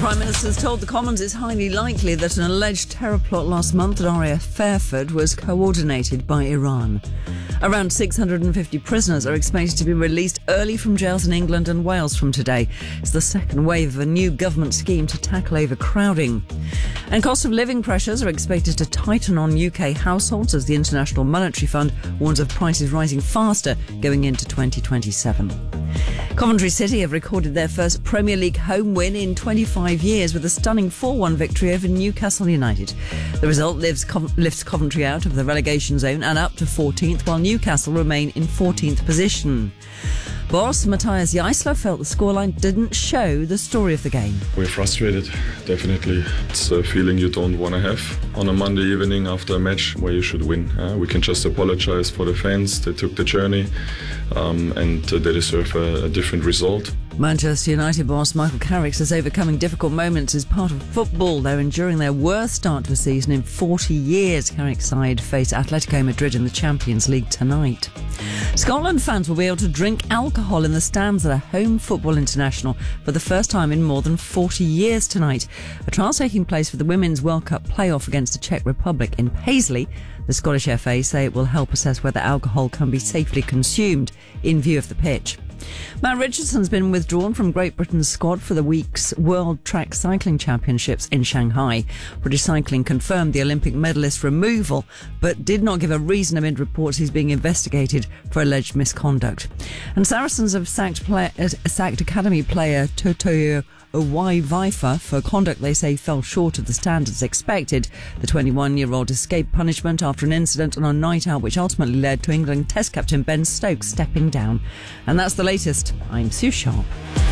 Prime Minister's told the Commons it's highly likely that an alleged terror plot last month at RAF Fairford was coordinated by Iran. Around 650 prisoners are expected to be released early from jails in England and Wales from today. It's the second wave of a new government scheme to tackle overcrowding. And cost of living pressures are expected to tighten on UK households as the International Monetary Fund warns of prices rising faster going into 2027. Coventry City have recorded their first Premier League home win in 25 years with a stunning 4-1 victory over Newcastle United. The result lifts Coventry out of the relegation zone and up to 14th, while Newcastle remain in 14th position. Boss Matthias Jaissler felt the scoreline didn't show the story of the game. We're frustrated, definitely. It's a feeling you don't want to have on a Monday evening after a match where you should win. We can just apologise for the fans. They took the journey and they deserve a different result. Manchester United boss Michael Carrick says overcoming difficult moments is part of football. They're enduring their worst start to a season in 40 years. Carrick's side face Atletico Madrid in the Champions League tonight. Scotland fans will be able to drink alcohol in the stands at a home football international for the first time in more than 40 years tonight. A trial's taking place for the Women's World Cup playoff against the Czech Republic in Paisley. The Scottish FA say it will help assess whether alcohol can be safely consumed in view of the pitch. Matt Richardson's been withdrawn from Great Britain's squad for the week's World Track Cycling Championships in Shanghai. British Cycling confirmed the Olympic medalist's removal, but did not give a reason amid reports he's being investigated for alleged misconduct. And Saracens have sacked academy player Toto Owai-Vifa for conduct they say fell short of the standards expected. The 21-year-old escaped punishment after an incident on a night out which ultimately led to England Test captain Ben Stokes stepping down. And that's the latest. I'm Sue Sharp.